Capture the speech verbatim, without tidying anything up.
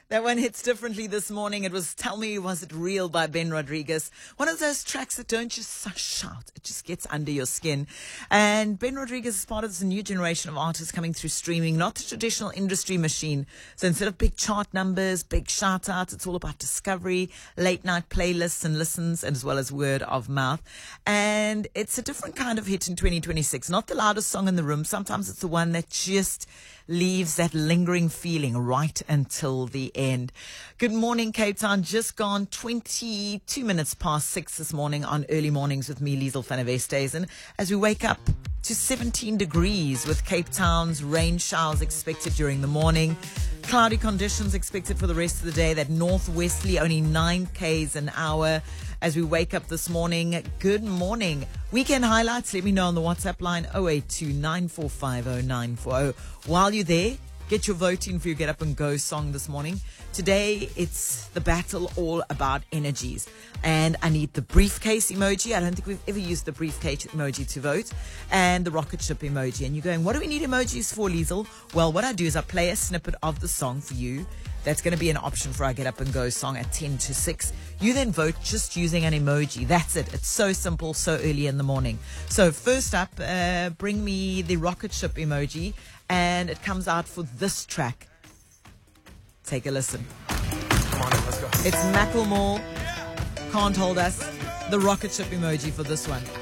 That one hits differently this morning. It was Tell Me Was It Real by Ben Rodriguez. One of those tracks that don't just shout. It just gets under your skin. And Ben Rodriguez is part of this new generation of artists coming through streaming, not the traditional industry machine. So instead of big chart numbers, big shout outs, it's all about discovery, late night playlists and listens, as well as word of mouth. And it's a different kind of hit in twenty twenty-six. Not the loudest song in the room. Sometimes it's the one that just leaves that lingering feeling right until the end. Good morning, Cape Town. Just gone twenty-two minutes past six this morning on Early Mornings with me, Liesl van der Westhuizen, as we wake up to seventeen degrees with Cape Town's rain showers expected during the morning. Cloudy conditions expected for the rest of the day. That northwesterly only nine k's an hour. As we wake up this morning, good morning. Weekend highlights, let me know on the WhatsApp line oh eight two, nine four five oh, nine four oh. While you're there, get your vote in for your Get Up and Go song this morning. Today, it's the battle all about energies. And I need the briefcase emoji. I don't think we've ever used the briefcase emoji to vote. And the rocket ship emoji. And you're going, what do we need emojis for, Liesl? Well, what I do is I play a snippet of the song for you. That's going to be an option for our Get Up and Go song at ten to six. You then vote just using an emoji. That's it. It's so simple, so early in the morning. So first up, uh, bring me the rocket ship emoji. And it comes out for this track. Take a listen. Come on, let's go. It's Macklemore, Can't Hold Us. The rocket ship emoji for this one.